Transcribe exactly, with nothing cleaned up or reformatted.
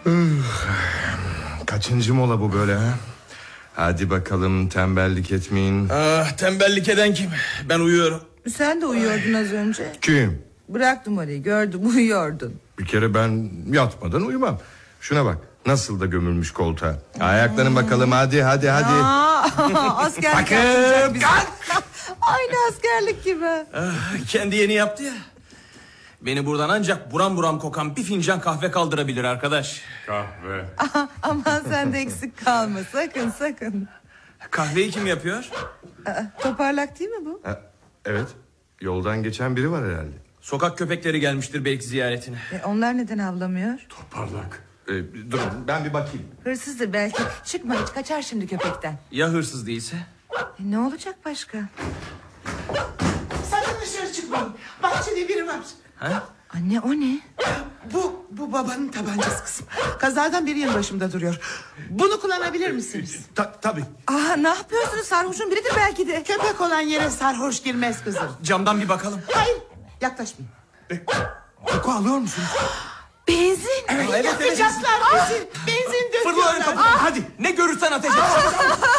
Kaçıncı mola bu böyle ha? Hadi bakalım, tembellik etmeyin. Ah, tembellik eden kim? Ben uyuyorum. Sen de uyuyordun az önce. Kim? Bırak numarayı, gördüm uyuyordun. Bir kere ben yatmadan uyumam. Şuna bak, nasıl da gömülmüş koltuğa. Ayaklanın bakalım, hadi hadi hadi. Aa, askerlik yapacak bize. Aynı askerlik gibi. Ah, kendi yeni yaptı ya. Beni buradan ancak buram buram kokan bir fincan kahve kaldırabilir arkadaş. Kahve. Aha, aman sen de eksik kalma, sakın sakın. Kahveyi kim yapıyor? Aa, toparlak değil mi bu? Ha, evet, yoldan geçen biri var herhalde. Sokak köpekleri gelmiştir belki ziyaretine. E, onlar neden avlamıyor? Toparlak. Ee, durun, ben bir bakayım. Hırsızdır belki. Çıkma hiç, kaçar şimdi köpekten. Ya hırsız değilse? E, ne olacak başka? Sakın dışarı çıkmayın. Bahçede biri var. Ha? Anne, o ne? Bu, bu babanın tabancası kızım. Kazadan beri yanı başımda duruyor. Bunu kullanabilir misiniz? Ta, tabii. Aa, ne yapıyorsunuz? Sarhoşun biridir belki de. Köpek olan yere sarhoş girmez kızım. Camdan bir bakalım. Hayır, yaklaşmayın. Koku alıyor musunuz? Benzin. Evet, evet. Yakacaklar bizi. Benzin Fırla ön döküyorlar. kapıdan hadi. Ne görürsen ateş et.